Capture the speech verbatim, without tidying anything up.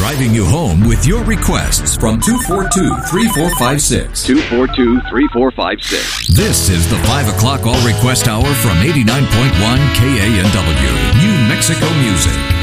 driving you home with your requests from two four two, three four five six. two four two, three four five six. This is the five o'clock All Request Hour from eighty-nine point one K A N W, New Mexico Music.